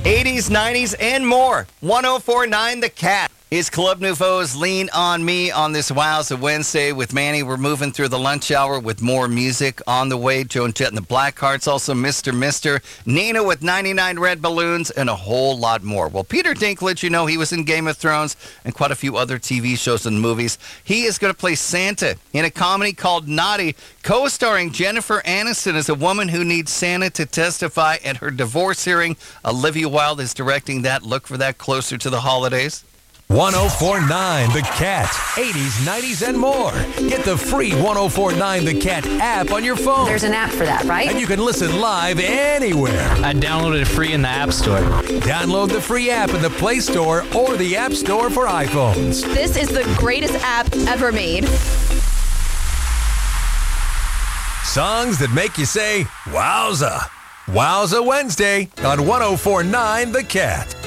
80s, 90s, and more. 104.9 The Cat is Club Nouveau's Lean On Me on this Wowza Wednesday with Manny. We're moving through the lunch hour with more music on the way. Joan Jett and the Blackhearts, also Mr. Nina with 99 Red Balloons, and a whole lot more. Well, Peter Dinklage, you know, he was in Game of Thrones and quite a few other TV shows and movies. He is going to play Santa in a comedy called Naughty, co-starring Jennifer Aniston as a woman who needs Santa to testify at her divorce hearing. Olivia Wilde is directing that. Look for that closer to the holidays. 104.9 The Cat. 80s, 90s, and more. Get the free 104.9 The Cat app on your phone. There's an app for that, right? And you can listen live anywhere. I downloaded it free in the App Store. Download the free app in the Play Store or the App Store for iPhones. This is the greatest app ever made. Songs that make you say, wowza. Wowza Wednesday on 104.9 The Cat.